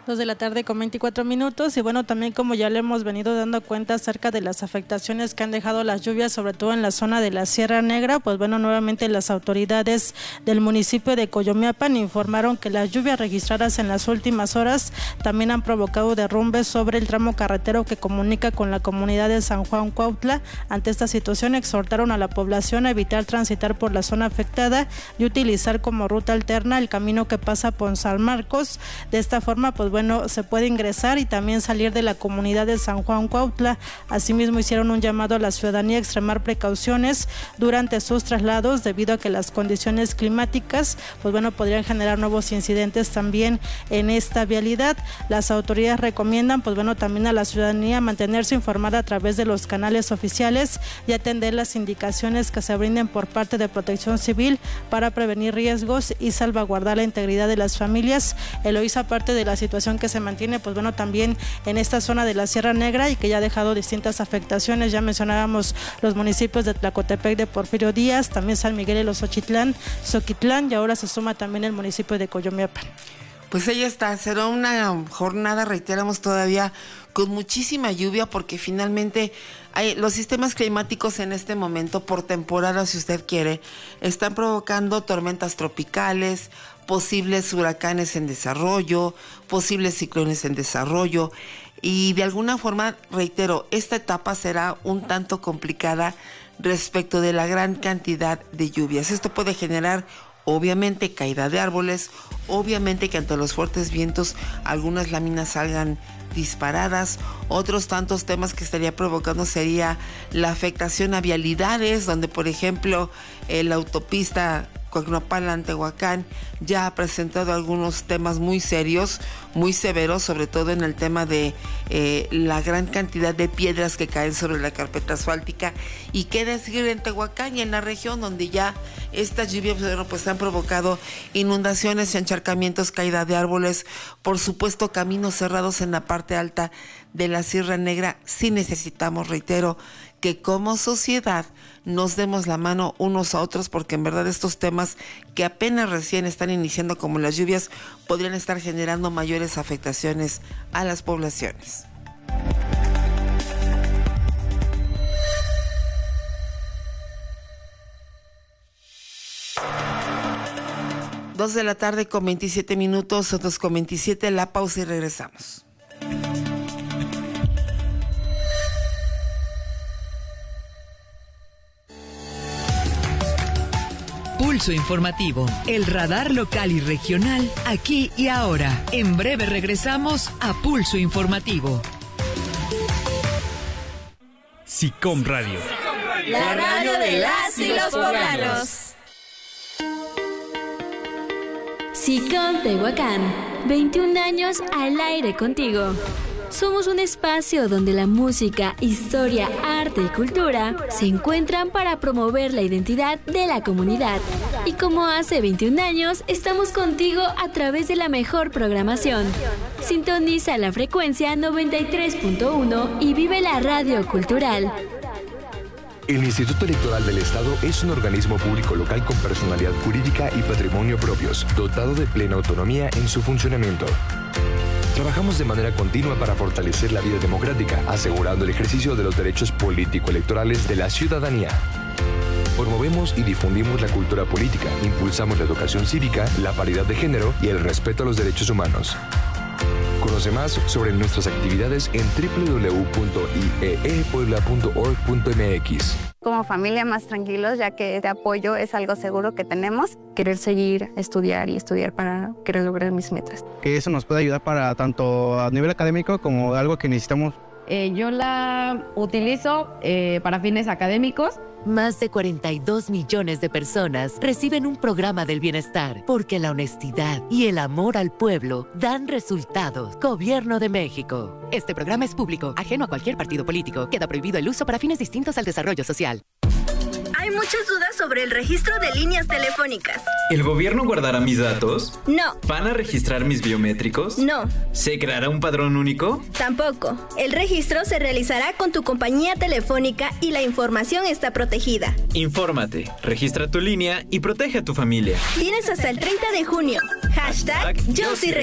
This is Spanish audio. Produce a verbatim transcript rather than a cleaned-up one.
Dos de la tarde con veinticuatro minutos y bueno, también como ya le hemos venido dando cuenta acerca de las afectaciones que han dejado las lluvias, sobre todo en la zona de la Sierra Negra, pues bueno, nuevamente las autoridades del municipio de Coyomeapan informaron que las lluvias registradas en las últimas horas también han provocado derrumbes sobre el tramo carretero que comunica con la comunidad de San Juan Cuautla. Ante esta situación exhortaron a la población a evitar transitar por la zona afectada y utilizar como ruta alterna el camino que pasa por San Marcos. De esta forma, pues bueno, se puede ingresar y también salir de la comunidad de San Juan Cuautla. Asimismo, hicieron un llamado a la ciudadanía a extremar precauciones durante sus traslados debido a que las condiciones climáticas, pues bueno, podrían generar nuevos incidentes también en esta vialidad. Las autoridades recomiendan, pues bueno, también a la ciudadanía mantenerse informada a través de los canales oficiales y atender las indicaciones que se brinden por parte de Protección Civil para prevenir riesgos y salvaguardar la integridad de las familias. Eloísa, aparte de la situación que se mantiene, pues bueno, también en esta zona de la Sierra Negra y que ya ha dejado distintas afectaciones, ya mencionábamos los municipios de Tlacotepec de Porfirio Díaz, también San Miguel de los Xochitlán, Xoquitlán y ahora se suma también el municipio de Coyomeapan. Pues ahí está, será una jornada, reiteramos todavía, con muchísima lluvia porque finalmente hay, los sistemas climáticos en este momento, por temporada si usted quiere, están provocando tormentas tropicales, posibles huracanes en desarrollo, posibles ciclones en desarrollo y de alguna forma, reitero, esta etapa será un tanto complicada respecto de la gran cantidad de lluvias. Esto puede generar obviamente caída de árboles, obviamente que ante los fuertes vientos algunas láminas salgan disparadas. Otros tantos temas que estaría provocando sería la afectación a vialidades, donde por ejemplo eh, la autopista Coacnopalan-Tehuacán ya ha presentado algunos temas muy serios, muy severos, sobre todo en el tema de eh, la gran cantidad de piedras que caen sobre la carpeta asfáltica. Y qué decir en Tehuacán y en la región donde ya estas lluvias pues han provocado inundaciones y encharcamientos, caída de árboles, por supuesto caminos cerrados en la parte alta de la Sierra Negra. Sí necesitamos, reitero, que como sociedad nos demos la mano unos a otros, porque en verdad estos temas que apenas recién están iniciando, como las lluvias, podrían estar generando mayores afectaciones a las poblaciones. Dos de la tarde con veintisiete minutos, dos con veintisiete, la pausa y regresamos. Pulso informativo, el radar local y regional, aquí y ahora. En breve regresamos a Pulso Informativo. SICOM Radio. La radio de las y los poblanos. SICOM Tehuacán, veintiún años al aire contigo. Somos un espacio donde la música, historia, arte y cultura se encuentran para promover la identidad de la comunidad. Y como hace veintiún años, estamos contigo a través de la mejor programación. Sintoniza la frecuencia noventa y tres punto uno y vive la radio cultural. El Instituto Electoral del Estado es un organismo público local con personalidad jurídica y patrimonio propios, dotado de plena autonomía en su funcionamiento. Trabajamos de manera continua para fortalecer la vida democrática, asegurando el ejercicio de los derechos político-electorales de la ciudadanía. Promovemos y difundimos la cultura política, impulsamos la educación cívica, la paridad de género y el respeto a los derechos humanos. Conoce más sobre nuestras actividades en doble u doble u doble u punto i e e puebla punto org punto m x. Como familia más tranquilos, ya que este apoyo es algo seguro que tenemos. Querer seguir, estudiar y estudiar para querer lograr mis metas. Que eso nos puede ayudar para tanto a nivel académico como algo que necesitamos. Eh, yo la utilizo eh, para fines académicos. Más de cuarenta y dos millones de personas reciben un programa del bienestar porque la honestidad y el amor al pueblo dan resultados. Gobierno de México. Este programa es público, ajeno a cualquier partido político. Queda prohibido el uso para fines distintos al desarrollo social. Hay muchas dudas sobre el registro de líneas telefónicas. ¿El gobierno guardará mis datos? No. ¿Van a registrar mis biométricos? No. ¿Se creará un padrón único? Tampoco. El registro se realizará con tu compañía telefónica y la información está protegida. Infórmate, registra tu línea y protege a tu familia. Tienes hasta el treinta de junio. Hashtag Yo sí